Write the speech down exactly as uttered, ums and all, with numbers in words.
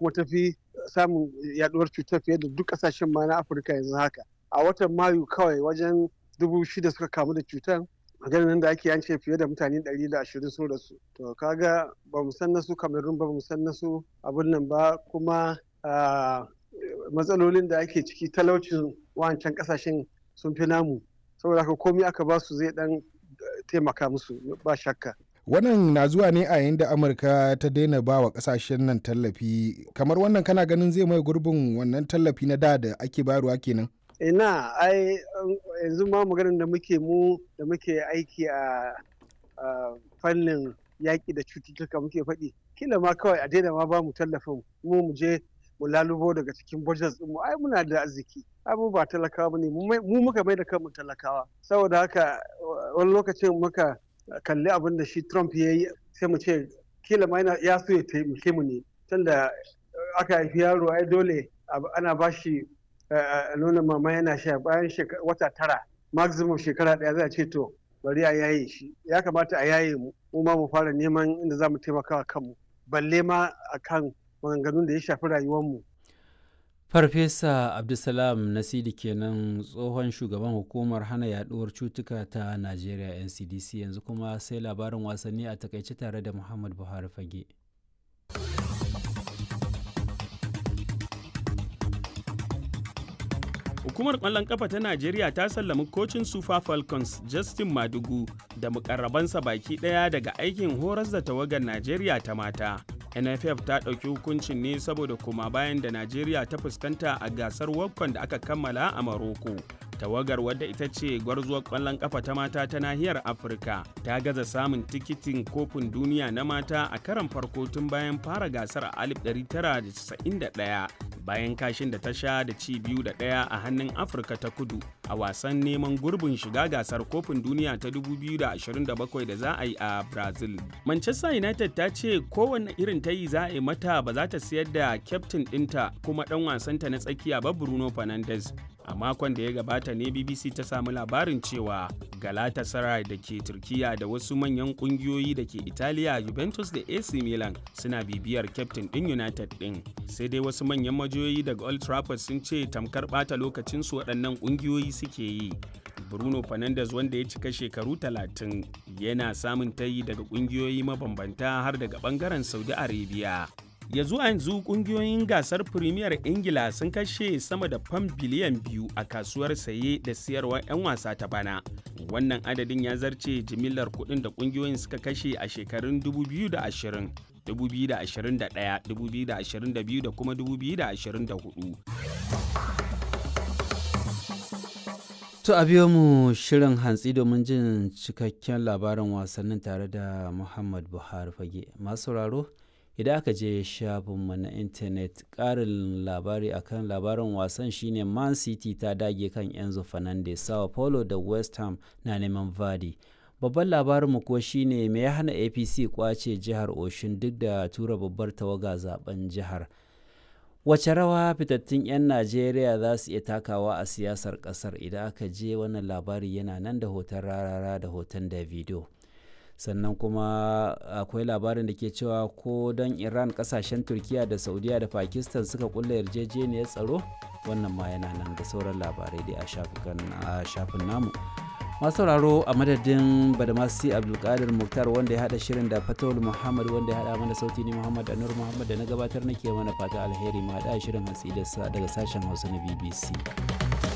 kuma tafi samun yaduwar cutar fiye da duk kasashen ma na Afirka yanzu haka. A watan Mayu kawai wajen dubu shida suka kamu da cutar, maganin da ake yance fiye da mutane ɗari da ashirin sun rasu. To kaga ba mu san nasu Cameroon ba, mu san nasu abun nan ba, kuma matsalolin da ake ciki talaucin wancan kasashen sun fi namu, saboda haka komai aka ba su zai dan taimaka musu ba shakka. Wannan na zuwa ne a yayin da Amurka ta daina ba wa kasashen nan tallafi. Kamar wannan kana ganin zai mai gurbin wannan tallafi na da da ake bayarwa kenan? Ina ai yanzu ma maganar da muke mu da muke aiki a fannin yaƙi da cututtuka muke faɗi, kila ma kawai a daina ma ba mu tallafin mu mu je mu lalubo daga cikin budget mu. Ai muna da arziki, ai mu ba talakawa bane, mu muka mai da kanmu talakawa. Saboda haka wani lokacin muka kalli abin da shi Trump ya yi sai mu ce kila ma ya so ya taimake mu ne, tunda aka haifi yaro ai dole ana ba shi nonon mama yana sha, bayan wata tara maximum shekara ɗaya za a ce to bari a yaye shi. Ya kamata a yaye mu mu ma mu fara neman inda za mu taimaka wa kanmu, balle ma akan maganganun da ya shafi rayuwarmu. Farfesa Abdulsalam Nasidi kenan, tsohon shugaban hukumar hana yaduwar cutuka ta Najeriya N C D C. Yanzu kuma sai labarin wasanni a takaice tare da Muhammad Buhari Fage. Hukumar ƙwallon ƙafa ta Najeriya ta sallami kocin Super Falcons Justin Madugu da mukarrabansa baki ɗaya daga aikin horas da tawagar Najeriya ta mata. N F F ta ɗauki hukuncin ne saboda koma bayan da Najeriya ta fuskanta a gasar WAFCON da aka kammala a Maroko. Tawagar, wadda ita ce gwarzuwar ƙwallon ƙafa ta mata ta nahiyar Afirka, ta gaza samun tikitin kofin duniya na mata a karon farko tun bayan fara gasar a alif ɗari tara da casa'in da ɗaya, bayan kashin da ta sha da ci biyu da ɗaya a hannun Afirka ta Kudu a wasan neman gurbin shiga gasar kofin duniya ta dubu biyu da ashirin da bakwai da za a yi a Brazil. Manchester United ta ce kowanne irin ta yi za a yi mata ba za ta siyar da kyaftin ɗinta kuma ɗan wasanta na tsakiya ba Bruno Fernandes. A makon da ya gabata ne B B C ta samu labarin cewa Galatasaray da ke Turkiya da wasu manyan kungiyoyi da ke Italiya, Juventus da A C Milan suna bibiyar kyaftin ɗin United ɗin. Sai dai wasu manyan majiyoyi daga Old Trafford sun ce tamkar ɓata lokacinsu waɗannan kungiyoyi suke yi. Bruno Fernandes, wanda ya cika shekaru talatin, yana samun tayi daga kungiyoyi mabambanta har daga ɓangaren Saudi Arabia. Ya zuwa yanzu kungiyoyin gasar Premier Ingila sun kashe sama da fam biliyan biyu a kasuwar saye da siyarwar 'yan wasa ta bana. Wannan adadin ya zarce jimillar kuɗin da kungiyoyin suka kashe a shekarun dubu biyu da ashirin, dubu biyu da ashirin da ɗaya, dubu biyu da ashirin da biyu da kuma dubu biyu da ashirin da hudu. To a biyo mu shirin hantsi domin jin cikakken labarin wasannin tare da Muhammad Buhari Fage. Masu sauraro, idan aka je shafinmu na intanet, ƙarin labari akan labarin wasan shine Man City ta dage kan Enzo Fernandez, Sao Paulo da West Ham na neman Vardy. Babban labarinmu kuwa shine me ya hana A P C kwace jihar Oshun duk da tura babbar tawaga zaben jihar. Wace rawa fitattun 'yan Najeriya za su iya takawa a siyasar ƙasar? Idan aka je wannan labari yana nan da hoton Rarara da hoton Davido. Sannan kuma akwai labarin da ke cewa ko don Iran, kasashen Turkiya da Saudiya da Pakistan suka kulla yarjejeniyar tsaro, wannan ma yana nan da sauran labarai dai a shafin namu. Masu sauraro, a madadin Badamasi Abdulkadir Muktar wanda ya hada shirin da Fatawul Muhammad wanda ya hada mana sauti, ni Muhammad Anur Muhammad da na gabatar nake mana fata alheri, ma hada shirin hantsi daga sashen Hausa na B B C.